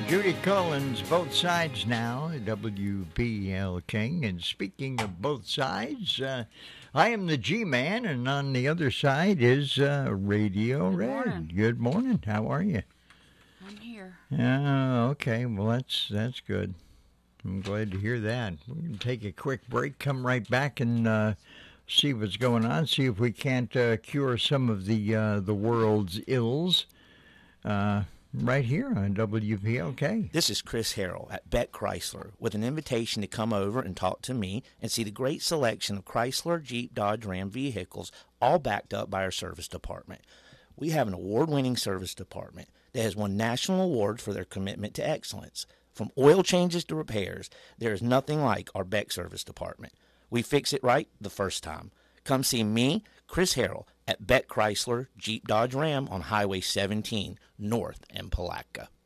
Judy Collins, Both Sides Now, WBL King. And speaking of both sides, I am the G-Man, and on the other side is Radio Red. Morning. Good morning. How are you? I'm here. Okay. Well, that's good. I'm glad to hear that. We're going to take a quick break, come right back, and see what's going on, see if we can't cure some of the world's ills. Right here on WPLK. This is Chris Harrell at Beck Chrysler with an invitation to come over and talk to me and see the great selection of Chrysler, Jeep, Dodge, Ram vehicles, all backed up by our service department. We have an award-winning service department that has won national awards for their commitment to excellence. From oil changes to repairs, there is nothing like our Beck service department. We fix it right the first time. Come see me, Chris Harrell, at Beck Chrysler, Jeep, Dodge, Ram on Highway 17, north in Palatka.